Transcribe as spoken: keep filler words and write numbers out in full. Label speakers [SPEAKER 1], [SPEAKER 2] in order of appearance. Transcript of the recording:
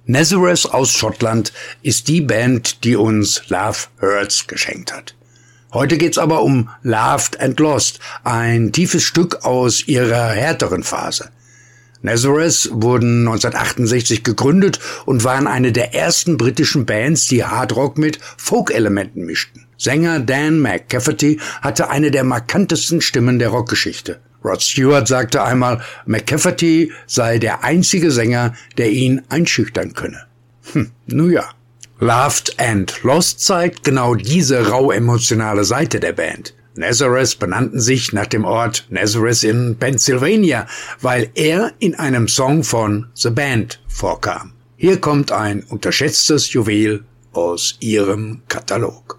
[SPEAKER 1] Nazareth aus Schottland ist die Band, die uns Love Hurts geschenkt hat. Heute geht's aber um Loved and Lost, ein tiefes Stück aus ihrer härteren Phase. Nazareth wurden neunzehnhundertachtundsechzig gegründet und waren eine der ersten britischen Bands, die Hardrock mit Folk-Elementen mischten. Sänger Dan McCafferty hatte eine der markantesten Stimmen der Rockgeschichte. Rod Stewart sagte einmal, McCafferty sei der einzige Sänger, der ihn einschüchtern könne. Hm, nun ja. Loved and Lost zeigt genau diese rau emotionale Seite der Band. Nazareth benannten sich nach dem Ort Nazareth in Pennsylvania, weil er in einem Song von The Band vorkam. Hier kommt ein unterschätztes Juwel aus ihrem Katalog.